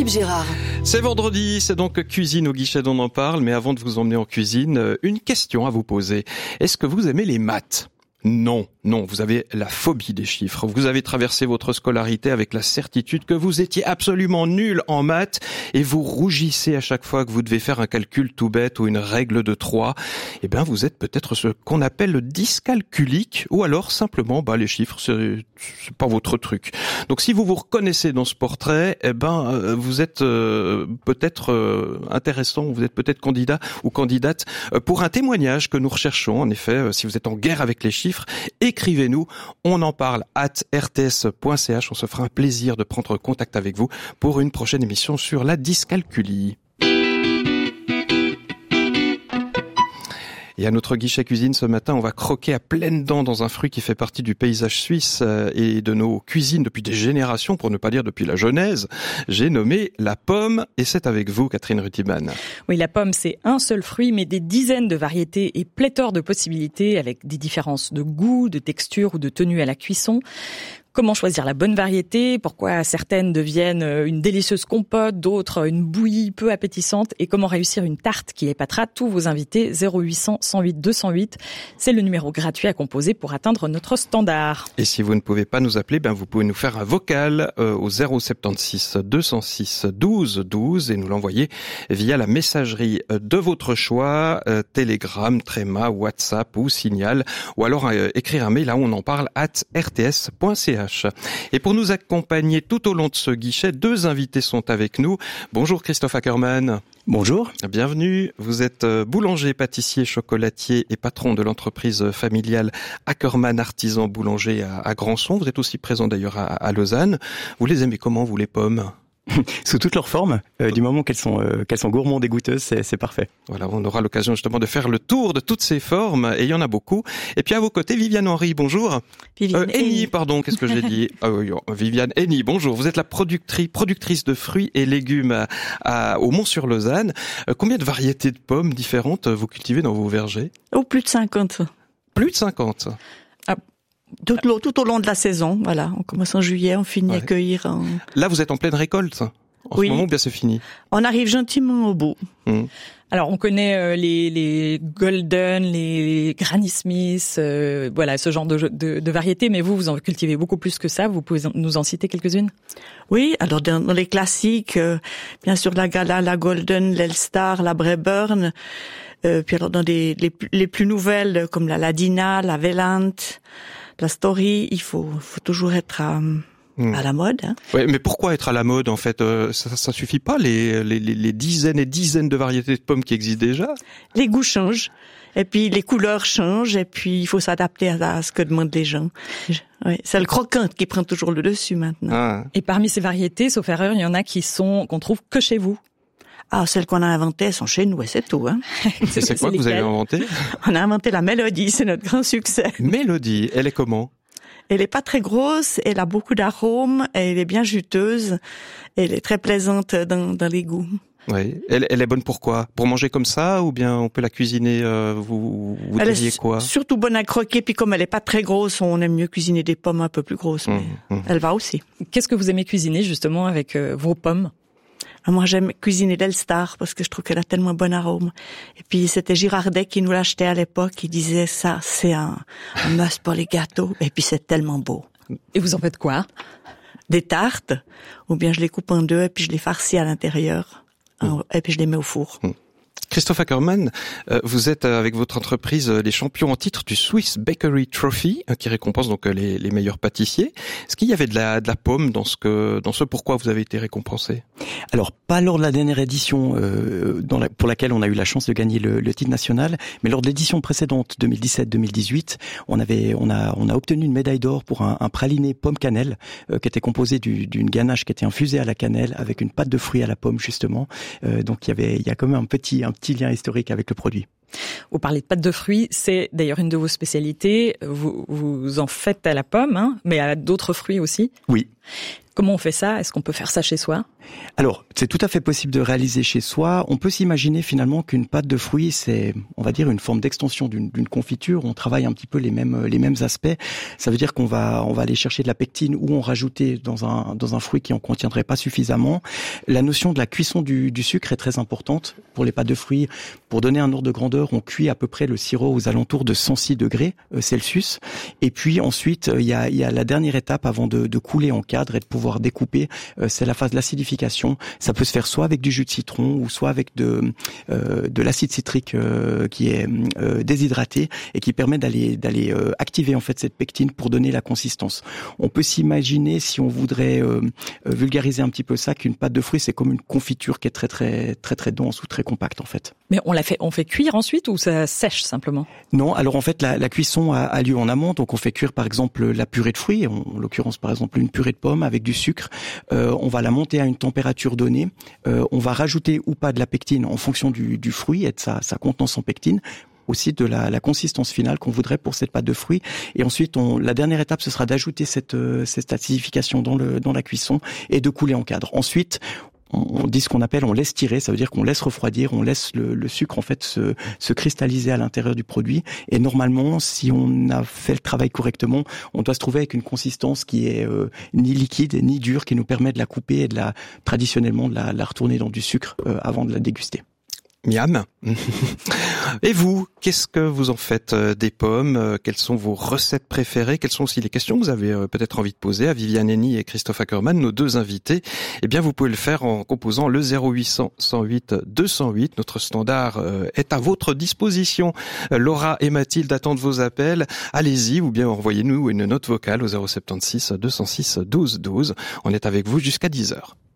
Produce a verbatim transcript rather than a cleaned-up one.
Philippe Gérard. C'est vendredi, c'est donc cuisine au guichet dont on en parle, mais avant de vous emmener en cuisine, une question à vous poser. Est-ce que vous aimez les maths ? Non, non, vous avez la phobie des chiffres. Vous avez traversé votre scolarité avec la certitude que vous étiez absolument nul en maths et vous rougissez à chaque fois que vous devez faire un calcul tout bête ou une règle de trois. Eh bien, vous êtes peut-être ce qu'on appelle le dyscalculique ou alors simplement, bah, les chiffres, c'est, c'est pas votre truc. Donc, si vous vous reconnaissez dans ce portrait, eh ben, vous êtes euh, peut-être euh, intéressant, vous êtes peut-être candidat ou candidate euh, pour un témoignage que nous recherchons. En effet, euh, si vous êtes en guerre avec les chiffres, écrivez-nous, on en parle at r t s point c h, on se fera un plaisir de prendre contact avec vous pour une prochaine émission sur la dyscalculie. Et à notre guichet cuisine ce matin, on va croquer à pleines dents dans un fruit qui fait partie du paysage suisse et de nos cuisines depuis des générations, pour ne pas dire depuis la Genèse. J'ai nommé la pomme et c'est avec vous, Catherine Rutiman. Oui, la pomme, c'est un seul fruit, mais des dizaines de variétés et pléthore de possibilités avec des différences de goût, de texture ou de tenue à la cuisson. Comment choisir la bonne variété? Pourquoi certaines deviennent une délicieuse compote, d'autres une bouillie peu appétissante? Et comment réussir une tarte qui épatera tous vos invités? Zéro huit cents, cent huit, deux cent huit, c'est le numéro gratuit à composer pour atteindre notre standard. Et si vous ne pouvez pas nous appeler, ben vous pouvez nous faire un vocal euh, au zéro soixante-seize, deux cent six, douze douze et nous l'envoyer via la messagerie de votre choix, euh, Telegram, Trema, WhatsApp ou Signal, ou alors euh, écrire un mail à on en parle at r t s point c h. Et pour nous accompagner tout au long de ce guichet, deux invités sont avec nous. Bonjour Christophe Ackermann. Bonjour. Bienvenue. Vous êtes boulanger, pâtissier, chocolatier et patron de l'entreprise familiale Ackermann Artisan Boulanger à, à Grandson. Vous êtes aussi présent d'ailleurs à, à Lausanne. Vous les aimez comment, vous, les pommes ? Sous toutes leurs formes, euh, du moment qu'elles sont euh, qu'elles sont gourmandes et goûteuses, c'est, c'est parfait. Voilà, on aura l'occasion justement de faire le tour de toutes ces formes, et il y en a beaucoup. Et puis à vos côtés, Viviane Henry, bonjour. Viviane euh, Henny, pardon, qu'est-ce que j'ai dit ah, oui, Viviane Henny, bonjour. Vous êtes la productrice, productrice de fruits et légumes à, à, au Mont-sur-Lausanne. Euh, combien de variétés de pommes différentes vous cultivez dans vos vergers ? Oh, plus de cinquante. Plus de cinquante. Ah. Tout, tout au long de la saison, voilà. On commence en juillet, on finit ouais. à cueillir en... Là, vous êtes en pleine récolte. En oui. ce moment, bien c'est fini. On arrive gentiment au bout. Mmh. Alors, on connaît euh, les, les Golden, les Granny Smith, euh, voilà, ce genre de, de, de variétés. Mais vous, vous en cultivez beaucoup plus que ça. Vous pouvez nous en citer quelques-unes ? Oui, alors dans, dans les classiques, euh, bien sûr la Gala, la Golden, l'Elstar, la Braeburn. Euh, puis alors dans des, les, les plus nouvelles, comme la Ladina, la Velant, la Story, il faut, faut toujours être à, mmh. à la mode. Hein. Ouais, mais pourquoi être à la mode en fait euh, ça, ça suffit pas les, les, les dizaines et dizaines de variétés de pommes qui existent déjà. Les goûts changent, et puis les couleurs changent, et puis il faut s'adapter à, à ce que demandent les gens. Ouais, c'est le croquant qui prend toujours le dessus maintenant. Ah. Et parmi ces variétés, sauf erreur, il y en a qui sont qu'on trouve que chez vous. Ah, celles qu'on a inventées, elles sont chez nous, et c'est tout. Hein. c'est, c'est quoi que vous avez inventé ? On a inventé la Mélodie, c'est notre grand succès. Mélodie, elle est comment ? Elle est pas très grosse, elle a beaucoup d'arômes, elle est bien juteuse, elle est très plaisante dans, dans les goûts. Oui, elle, elle est bonne pour quoi ? Pour manger comme ça, ou bien on peut la cuisiner, euh, vous, vous elle diriez quoi ? Surtout bonne à croquer, puis comme elle est pas très grosse, on aime mieux cuisiner des pommes un peu plus grosses, mais mmh, mmh. elle va aussi. Qu'est-ce que vous aimez cuisiner justement avec euh, vos pommes ? Moi, j'aime cuisiner l'Elstar parce que je trouve qu'elle a tellement bon arôme. Et puis, c'était Girardet qui nous l'achetait à l'époque. Il disait ça, c'est un, un must pour les gâteaux. Et puis, c'est tellement beau. Et vous en faites quoi ? Des tartes. Ou bien, je les coupe en deux et puis je les farcis à l'intérieur. Mmh. Et puis, je les mets au four. Mmh. Christophe Ackermann, vous êtes avec votre entreprise les champions en titre du Swiss Bakery Trophy, qui récompense donc les, les meilleurs pâtissiers. Est-ce qu'il y avait de la, de la pomme dans ce que, dans ce pourquoi vous avez été récompensé ? Alors, pas lors de la dernière édition euh, dans la, pour laquelle on a eu la chance de gagner le, le titre national, mais lors de l'édition précédente, deux mille dix-sept deux mille dix-huit, on avait, on a, on a obtenu une médaille d'or pour un, un praliné pomme cannelle euh, qui était composé du, d'une ganache qui était infusée à la cannelle avec une pâte de fruits à la pomme justement. Euh, donc il y avait, il y a quand même un petit, un petit lien historique avec le produit. Vous parlez de pâte de fruits, c'est d'ailleurs une de vos spécialités. Vous, vous en faites à la pomme, hein, mais à d'autres fruits aussi. Oui. Comment on fait ça? Est-ce qu'on peut faire ça chez soi? Alors, c'est tout à fait possible de réaliser chez soi. On peut s'imaginer finalement qu'une pâte de fruits, c'est, on va dire, une forme d'extension d'une, d'une confiture. On travaille un petit peu les mêmes les mêmes aspects. Ça veut dire qu'on va on va aller chercher de la pectine ou on rajouter dans un dans un fruit qui en contiendrait pas suffisamment. La notion de la cuisson du, du sucre est très importante pour les pâtes de fruits. Pour donner un ordre de grandeur, on cuit à peu près le sirop aux alentours de cent six degrés Celsius. Et puis ensuite, il y a il y a la dernière étape avant de, de couler en cadre et de pouvoir découper. C'est la phase de l'acidification. Ça peut se faire soit avec du jus de citron ou soit avec de euh, de l'acide citrique euh, qui est euh, déshydraté et qui permet d'aller d'aller euh, activer en fait cette pectine pour donner la consistance. On peut s'imaginer, si on voudrait euh, vulgariser un petit peu ça, qu'une pâte de fruits c'est comme une confiture qui est très très très très dense ou très compacte en fait. Mais on la fait on fait cuire ensuite ou ça sèche simplement? Non, alors en fait la, la cuisson a, a lieu en amont, donc on fait cuire par exemple la purée de fruits, en, en l'occurrence par exemple une purée de pommes avec du sucre. Euh, on va la monter à une température donnée. Euh, on va rajouter ou pas de la pectine en fonction du, du fruit et de sa, sa contenance en pectine, aussi de la, la consistance finale qu'on voudrait pour cette pâte de fruits. Et ensuite, on, la dernière étape, ce sera d'ajouter cette, cette acidification dans, le, dans la cuisson et de couler en cadre. Ensuite, on dit ce qu'on appelle, on laisse tirer, ça veut dire qu'on laisse refroidir, on laisse le, le sucre en fait se, se cristalliser à l'intérieur du produit. Et normalement, si on a fait le travail correctement, on doit se trouver avec une consistance qui est euh, ni liquide ni dure, qui nous permet de la couper et de la traditionnellement de la, la retourner dans du sucre euh, avant de la déguster. Miam. Et vous, qu'est-ce que vous en faites des pommes? Quelles sont vos recettes préférées? Quelles sont aussi les questions que vous avez peut-être envie de poser à Viviane Henny et Christophe Ackermann, nos deux invités? Eh bien, vous pouvez le faire en composant le zéro huit cents, cent huit, deux cent huit. Notre standard est à votre disposition. Laura et Mathilde attendent vos appels. Allez-y, ou bien envoyez-nous une note vocale au zéro sept six, deux cent six, douze douze. On est avec vous jusqu'à dix heures.